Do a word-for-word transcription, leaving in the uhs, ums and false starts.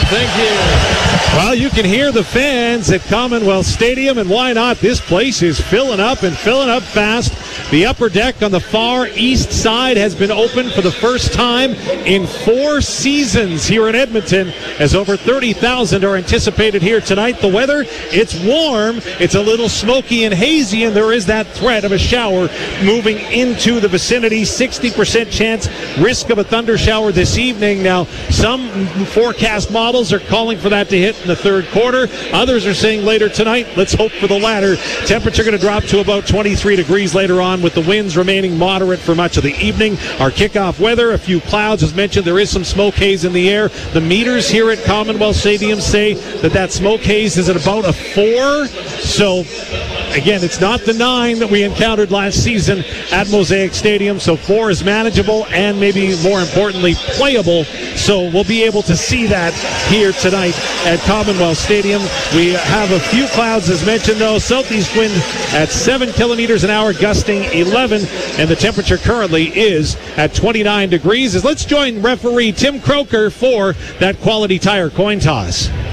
Thank you. Well, you can hear the fans at Commonwealth Stadium, and why not? This place is filling up and filling up fast. The upper deck on the far east side has been open for the first time in four seasons here in Edmonton, as over thirty thousand are anticipated here tonight. The weather, it's warm, it's a little smoky and hazy, and there is that threat of a shower moving into the vicinity. sixty percent chance, risk of a thunder shower this evening. Now, some forecast models are calling for that to hit in the third quarter. Others are saying later tonight. Let's hope for the latter. Temperature going to drop to about twenty-three degrees later on, with the winds remaining moderate for much of the evening. Our kickoff weather, a few clouds. As mentioned, there is some smoke haze in the air. The meters here at Commonwealth Stadium say that that smoke haze is at about a four. So, again, it's not the nine that we encountered last season at Mosaic Stadium. So four is manageable and maybe more importantly playable. So we'll be able to see that here tonight at Commonwealth Stadium. We have a few clouds, as mentioned, though. Southeast wind at seven kilometers an hour, gusting eleven, and the temperature currently is at twenty-nine degrees. As let's join referee Tim Croker for that Quality Tire coin toss.